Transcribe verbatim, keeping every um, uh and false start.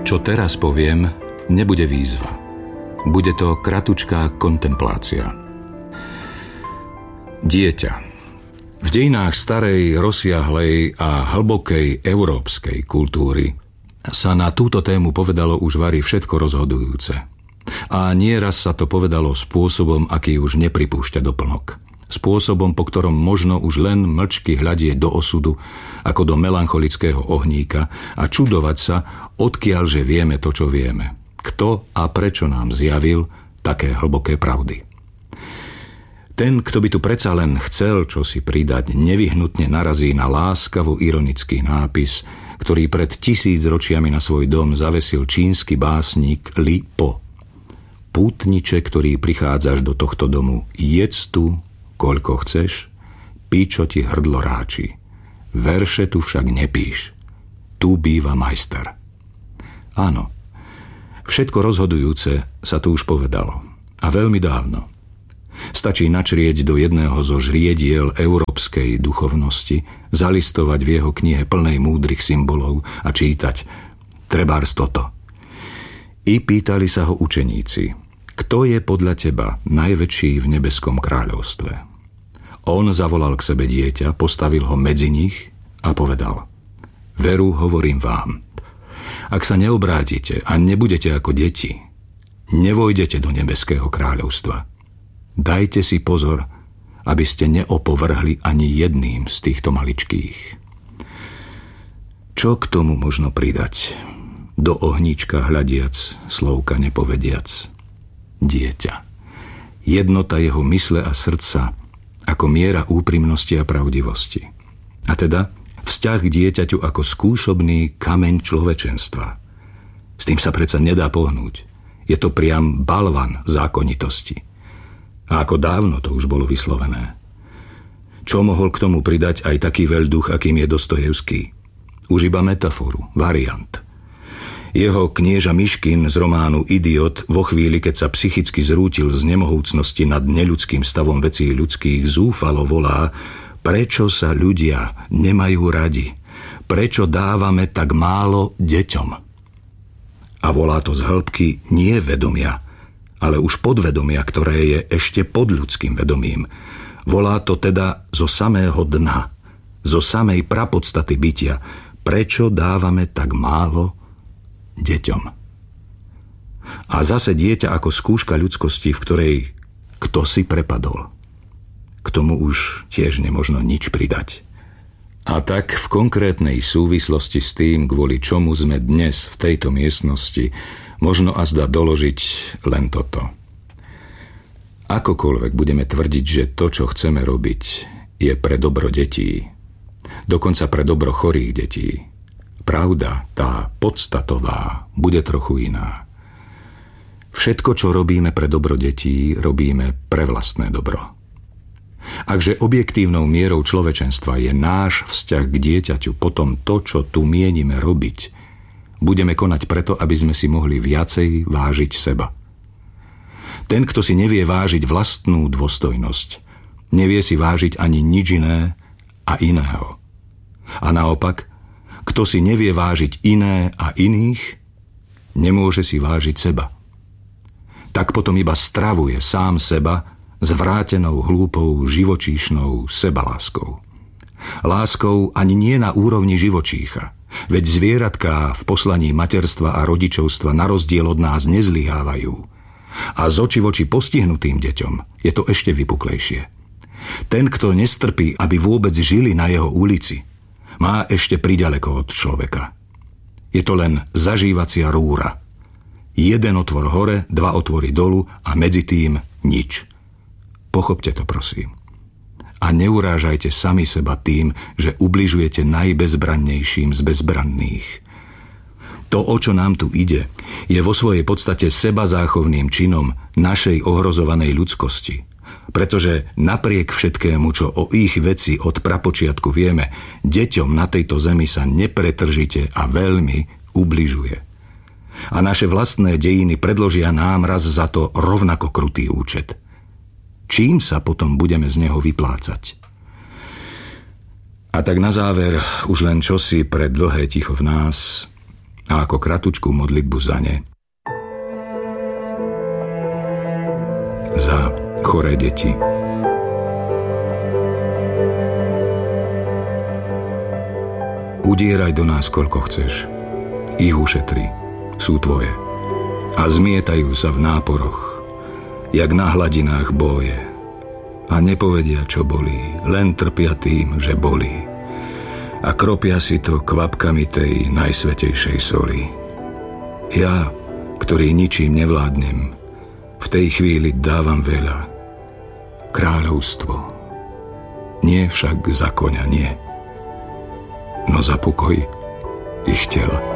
Čo teraz poviem, nebude výzva. Bude to kratučká kontemplácia. Dieťa. V dejinách starej, rozsiahlej a hlbokej európskej kultúry sa na túto tému povedalo už vari všetko rozhodujúce. A nieraz sa to povedalo spôsobom, aký už nepripúšťa doplnok. Spôsobom, po ktorom možno už len mlčky hľadieť do osudu, ako do melancholického ohníka a čudovať sa, odkiaľže vieme to, čo vieme. Kto a prečo nám zjavil také hlboké pravdy. Ten, kto by tu predsa len chcel čosi pridať, nevyhnutne narazí na láskavo ironický nápis, ktorý pred tisíc ročiami na svoj dom zavesil čínsky básnik Li Po. Pútniče, ktorý prichádzaš do tohto domu, jedz tu, koľko chceš, pí, čo ti hrdlo ráči. Verše tu však nepíš. Tu býva majster. Áno, všetko rozhodujúce sa tu už povedalo. A veľmi dávno. Stačí načrieť do jedného zo žriediel európskej duchovnosti, zalistovať v jeho knihe plnej múdrych symbolov a čítať trebárs toto. I pýtali sa ho učeníci, kto je podľa teba najväčší v nebeskom kráľovstve? On zavolal k sebe dieťa, postavil ho medzi nich a povedal: Veru, hovorím vám, ak sa neobrátite a nebudete ako deti, nevojdete do nebeského kráľovstva. Dajte si pozor, aby ste neopovrhli ani jedným z týchto maličkých. Čo k tomu možno pridať? Do ohníčka hľadiac, slovka nepovediac. Dieťa. Jednota jeho mysle a srdca ako miera úprimnosti a pravdivosti. A teda vzťah k dieťaťu ako skúšobný kameň človečenstva. S tým sa predsa nedá pohnúť. Je to priam balvan zákonitosti. A ako dávno to už bolo vyslovené. Čo mohol k tomu pridať aj taký veľduch, akým je Dostojevský? Už iba metaforu, variant. Jeho knieža Myškin z románu Idiot vo chvíli, keď sa psychicky zrútil z nemohúcnosti nad neľudským stavom vecí ľudských, zúfalo volá: prečo sa ľudia nemajú radi? Prečo dávame tak málo deťom? A volá to z hĺbky nie vedomia, ale už podvedomia, ktoré je ešte pod ľudským vedomím. Volá to teda zo samého dna, zo samej prapodstaty bytia. Prečo dávame tak málo deťom? A zase dieťa ako skúška ľudskosti, v ktorej kto si prepadol. K tomu už tiež nemožno nič pridať. A tak v konkrétnej súvislosti s tým, kvôli čomu sme dnes v tejto miestnosti, možno azda doložiť len toto. Akokoľvek budeme tvrdiť, že to, čo chceme robiť, je pre dobro detí, dokonca pre dobro chorých detí, pravda, tá podstatová, bude trochu iná. Všetko, čo robíme pre dobro detí, robíme pre vlastné dobro. Akže objektívnou mierou človečenstva je náš vzťah k dieťaťu, potom to, čo tu mienime robiť, budeme konať preto, aby sme si mohli viacej vážiť seba. Ten, kto si nevie vážiť vlastnú dôstojnosť, nevie si vážiť ani nič iné a iného. A naopak, kto si nevie vážiť iné a iných, nemôže si vážiť seba. Tak potom iba stravuje sám seba zvrátenou, hlúpou, živočíšnou sebaláskou. Láskou ani nie na úrovni živočícha, veď zvieratká v poslaní materstva a rodičovstva na rozdiel od nás nezlyhávajú. A z oči voči postihnutým deťom je to ešte vypuklejšie. Ten, kto nestrpí, aby vôbec žili na jeho ulici, má ešte priďaleko od človeka. Je to len zažívacia rúra. Jeden otvor hore, dva otvory dolu a medzi tým nič. Pochopte to, prosím. A neurážajte sami seba tým, že ubližujete najbezbrannejším z bezbranných. To, o čo nám tu ide, je vo svojej podstate sebazáchovným činom našej ohrozovanej ľudskosti. Pretože napriek všetkému, čo o ich veci od prapočiatku vieme, deťom na tejto zemi sa nepretržite a veľmi ubližuje. A naše vlastné dejiny predložia nám raz za to rovnako krutý účet. Čím sa potom budeme z neho vyplácať? A tak na záver už len čosi pre dlhé ticho v nás. a ako kratučkú modlitbu za ne. Za choré deti. Udieraj do nás, koľko chceš. Ich ušetri. Sú tvoje. A zmietajú sa v náporoch, jak na hladinách boje. A nepovedia, čo bolí, len trpia tým, že bolí. A kropia si to kvapkami tej najsvätejšej soli. Ja, ktorý ničím nevládnem, v tej chvíli dávam veľa. Kráľovstvo. Nie však za koňa, nie. No za pokoj ich tela.